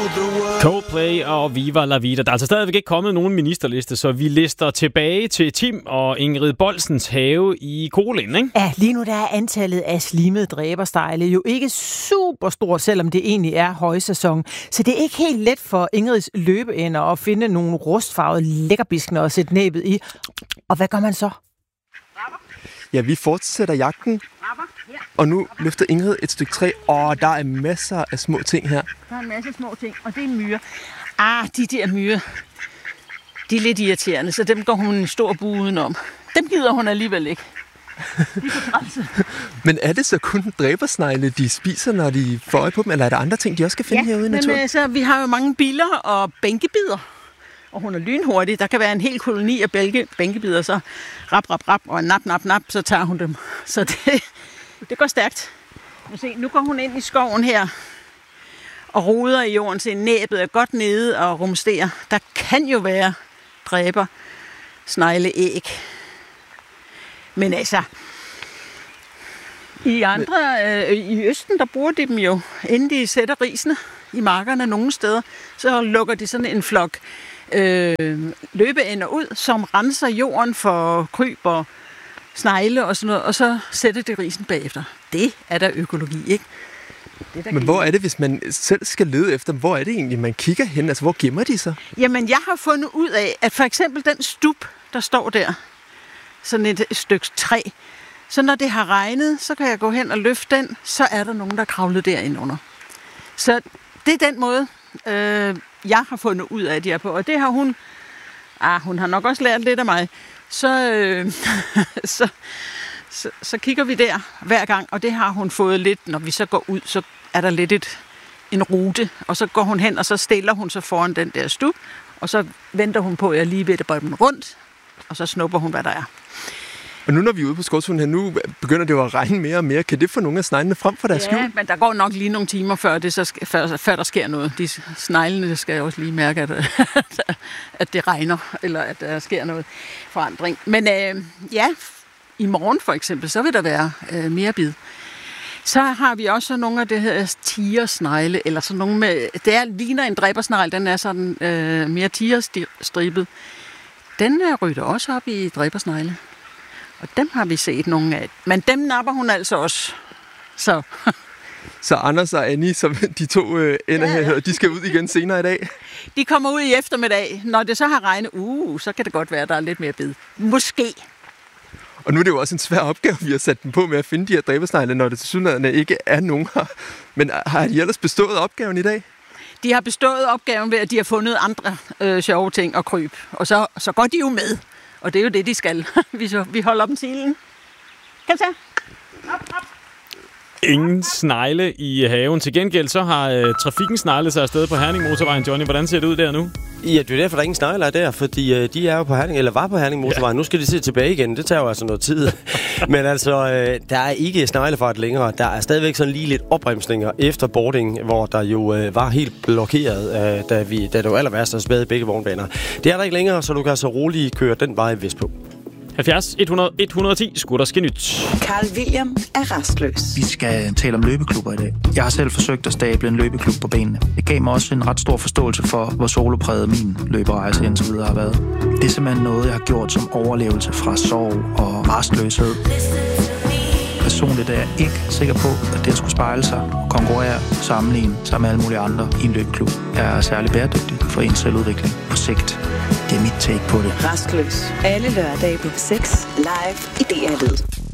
the world. Coldplay og Viva La Vida. Der er altså stadigvæk ikke kommet nogen ministerliste, så vi lister tilbage til Tim og Ingrid Bolsens have i Kolind, ikke? Ja, lige nu der er antallet af slimede dræberstejle jo ikke super stort, selvom det egentlig er højsæson. Så det er ikke helt let for Ingrids løbeænder at finde nogle rustfarvede lækkerbiskner og sætte næbet i. Og hvad gør man så? Ja, vi fortsætter jagten. Og nu løfter Ingrid et stykke træ, og der er masser af små ting her. Der er en masse små ting, og det er myrer. De der myrer, de er lidt irriterende, så dem går hun en stor bue udenom. Dem gider hun alligevel ikke. De er for trælse. Men er det så kun dræbersnegle, de spiser, når de får øje på dem, eller er der andre ting, de også kan finde herude i naturen? Men altså, vi har jo mange biller og bænkebider, og hun er lynhurtig. Der kan være en hel koloni af bænkebider, så rap, og nap, så tager hun dem. Så det går stærkt. Nu går hun ind i skoven her og roder i jorden, så næbet er godt nede og rumsterer. Der kan jo være dræber, snegle, æg. Men altså, i Østen, der bruger de dem jo, inden de sætter risene i markerne nogle steder, så lukker de sådan en flok løbeænder ud, som renser jorden for kryb og snegle og sådan noget, og så sætter de risen bagefter. Det er der økologi, ikke? Men hvor er det, hvis man selv skal lede efter dem? Hvor er det egentlig, man kigger hen? Altså, hvor gemmer de sig? Jamen, jeg har fundet ud af, at for eksempel den stup, der står der, sådan et stykke træ, så når det har regnet, så kan jeg gå hen og løfte den, så er der nogen, der kravler derinde under. Så det er den måde, jeg har fundet ud af, at de er på. Og det har hun har nok også lært lidt af mig. Så kigger vi der hver gang, og det har hun fået lidt, når vi så går ud, så er der lidt en rute, og så går hun hen, og så stiller hun sig foran den der stup, og så venter hun på, at jeg lige ved at bøje dem rundt, og så snupper hun, hvad der er. Og nu når vi er ude på skovturen her, nu begynder det jo at regne mere og mere. Kan det få nogle af sneglene frem for deres skjul? Ja, men der går nok lige nogle timer, før der sker noget. De sneglene skal jo også lige mærke, at det regner, eller at der sker noget forandring. Men i morgen for eksempel, så vil der være mere bid. Så har vi også nogle af det her tigersnegle, eller sådan nogle med, ligner en dræbersnegle, den er sådan mere tigerstribet. Den ryger også op i dræbersnegle. Og dem har vi set nogle af. Men dem napper hun altså også. Så Anders og Annie, som de to ender her, de skal ud igen senere i dag? De kommer ud i eftermiddag. Når det så har regnet, så kan det godt være, at der er lidt mere bid. Måske. Og nu er det jo også en svær opgave, vi har sat dem på med at finde de her dræbersnegle, når det tilsyneladende ikke er nogen her. Men har de ellers bestået opgaven i dag? De har bestået opgaven ved, at de har fundet andre sjove ting og kryb. Og så går de jo med. Og det er jo det, de skal. Vi holder dem silen. Kan du se? Op. Ingen snegle i haven. Til gengæld så har trafikken sneglet sig afsted på Herning-motorvejen. Johnny, hvordan ser det ud der nu? Ja, det er derfor, der ingen snegler er der, fordi de er jo på Herning, eller var på Herning-motorvejen. Ja. Nu skal de se tilbage igen. Det tager jo altså noget tid. Men altså, der er ikke sneglefart længere. Der er stadigvæk sådan lige lidt opbremsninger efter boarding, hvor der jo var helt blokeret, da det var aller værst at spæde begge vognbaner. Det er der ikke længere, så du kan altså roligt køre den vej vestpå. 70 100 110 skulle der ske nyt. Carl William er restløs. Vi skal tale om løbeklubber i dag. Jeg har selv forsøgt at stable en løbeklub på benene. Det gav mig også en ret stor forståelse for, hvor solopræget min løberejse indtil videre har været. Det er simpelthen noget, jeg har gjort som overlevelse fra sorg og rastløshed. Personligt er jeg ikke sikker på, at det at skulle spejle sig og konkurrere sammenligne sig med alle mulige andre i en løbeklub er særlig bæredygtig for ens selvudvikling på sigt. Det er mit take på det. Rastløs. Alle lørdage på 6 live i DR Lyd.